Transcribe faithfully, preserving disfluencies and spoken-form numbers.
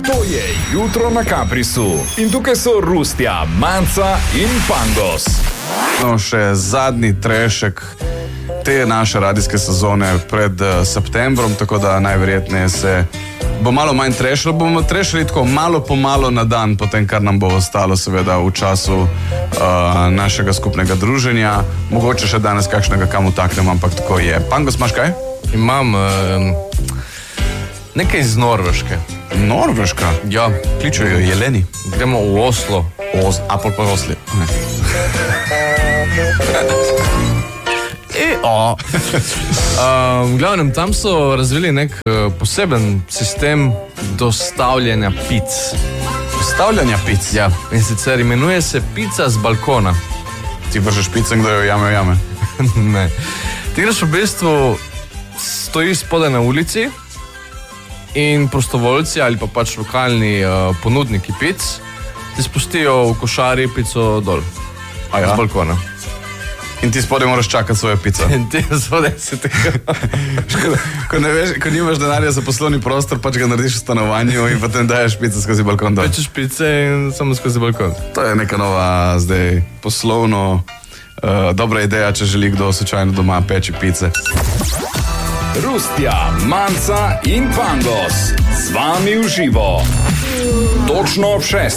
To je Jutro na Kaprisu. In tukaj so Rustja, Manca in Pangos. No, še zadnji trešek te naše radijske sezone pred uh, septembrom, tako da najverjetneje se bo malo manj trešilo. Bomo trešili tako malo po malo na dan, potem kar nam bo ostalo seveda v času uh, našega skupnega druženja. Mogoče še danes kakšnega kam utaknem, ampak tako je. Pangos, imaš kaj? Imam uh, nekaj iz Norveške. Norveška? Ja. Kličejo jeleni. Gremo v Oslo. Oz, Apple pa Osli. Ne. E, o. um, v glavnem, tam so razvili nek uh, poseben sistem dostavljanja pic. Dostavljanja pic? Ja, in sicer imenuje se pica z balkona. Ti vržeš pico in kdo jo jame, jame? Ne. Ti greš v bistvu, stojiš spodaj na ulici in prostovoljci ali pa pač lokalni uh, ponudniki pic ti spustijo v košari pico dol. A ja? Z balkona. In ti spodaj moraš čakati svojo pico. In ti spodaj si tega. ko, ne veš, ko nimaš denarja za poslovni prostor, pač ga narediš v stanovanju in potem daješ pico skozi balkon dol. Pečeš pice in samo skozi balkon. To je neka nova zdaj poslovno uh, dobra ideja, če želi kdo slučajno doma peči pice. Rustja, Manca in Pangos. Z vami v živo. Točno ob šestih.